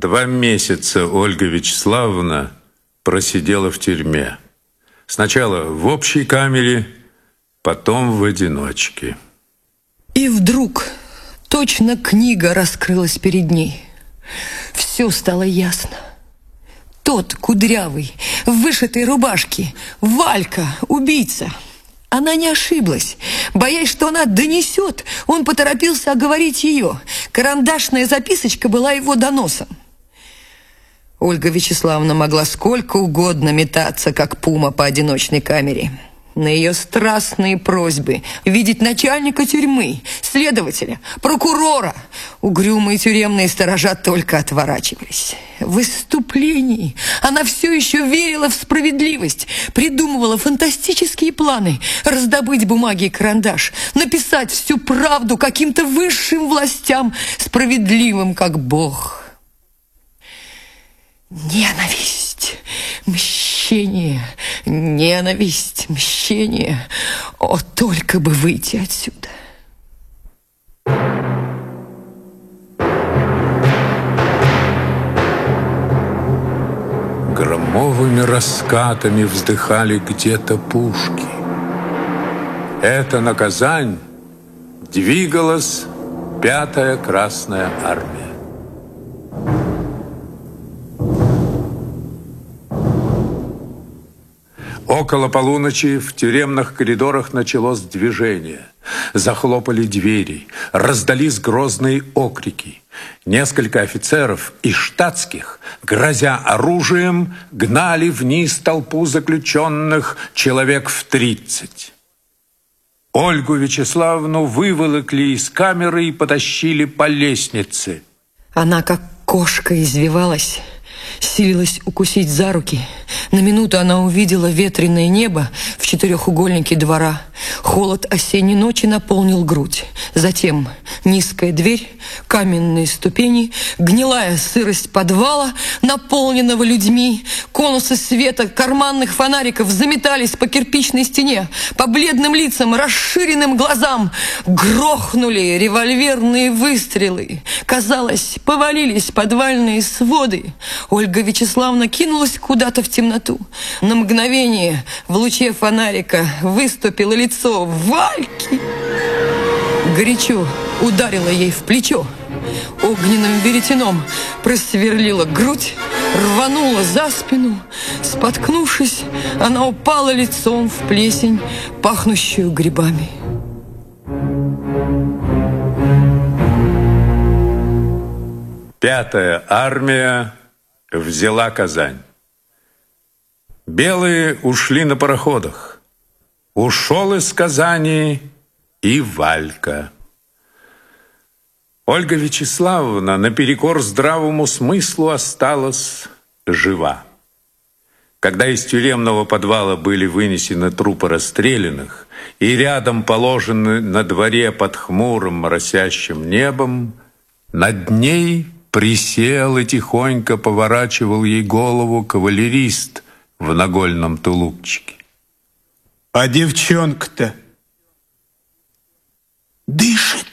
2 месяца Ольга Вячеславовна просидела в тюрьме. Сначала в общей камере, потом в одиночке. И вдруг точно книга раскрылась перед ней. Все стало ясно. Тот кудрявый, в вышитой рубашке, Валька, убийца. Она не ошиблась. Боясь, что она донесет, он поторопился оговорить ее. Карандашная записочка была его доносом. Ольга Вячеславовна могла сколько угодно метаться, как пума по одиночной камере. На ее страстные просьбы видеть начальника тюрьмы, следователя, прокурора угрюмые тюремные сторожа только отворачивались. В выступлении она все еще верила в справедливость, придумывала фантастические планы раздобыть бумаги и карандаш, написать всю правду каким-то высшим властям, справедливым, как Бог. Ненависть, мщение, ненависть, мщение. О, только бы выйти отсюда. Громовыми раскатами вздыхали где-то пушки. Это на Казань двигалась 5-я Красная Армия. Около полуночи в тюремных коридорах началось движение. Захлопали двери, раздались грозные окрики. Несколько офицеров и штатских, грозя оружием, гнали вниз толпу заключенных человек в 30. Ольгу Вячеславовну выволокли из камеры и потащили по лестнице. Она, как кошка, извивалась, силилась укусить за руки. На минуту она увидела ветреное небо в четырехугольнике двора. Холод осенней ночи наполнил грудь. Затем низкая дверь, каменные ступени, гнилая сырость подвала, наполненного людьми. Конусы света карманных фонариков заметались по кирпичной стене, по бледным лицам, расширенным глазам. Грохнули револьверные выстрелы. Казалось, повалились подвальные своды. Ольга Вячеславовна кинулась куда-то в темноту. На мгновение в луче фонарика выступило лицо Вальки. Горячо ударило ей в плечо. Огненным веретеном просверлила грудь, рванула за спину. Споткнувшись, она упала лицом в плесень, пахнущую грибами. Пятая армия взяла Казань. Белые ушли на пароходах. Ушел из Казани и Валька. Ольга Вячеславовна, наперекор здравому смыслу, осталась жива. Когда из тюремного подвала были вынесены трупы расстрелянных и рядом положены на дворе под хмурым моросящим небом, над ней присел и тихонько поворачивал ей голову кавалерист в нагольном тулупчике. А девчонка-то дышит.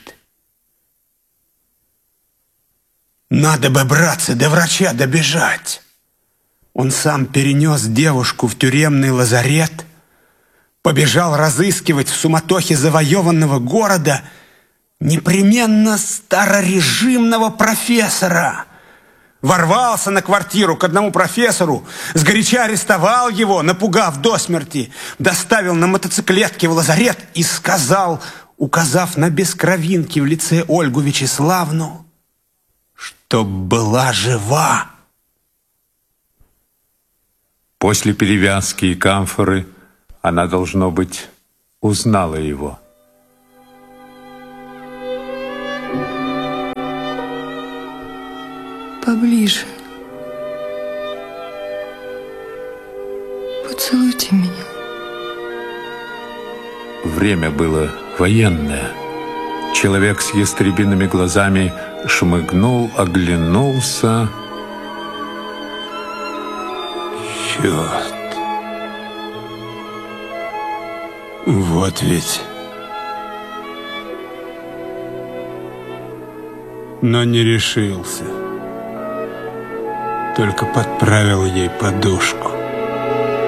Надо бы, братцы, до врача добежать. Он сам перенес девушку в тюремный лазарет, побежал разыскивать в суматохе завоеванного города непременно старорежимного профессора. Ворвался на квартиру к одному профессору, сгоряча арестовал его, напугав до смерти, доставил на мотоциклетке в лазарет и сказал, указав на бескровинки в лице Ольгу Вячеславовну, чтоб была жива. После перевязки и камфоры она, должно быть, узнала его. Поближе. Поцелуйте меня. Время было военное. Человек с ястребиными глазами шмыгнул, оглянулся. Черт. Вот ведь. Но не решился. только подправил ей подушку.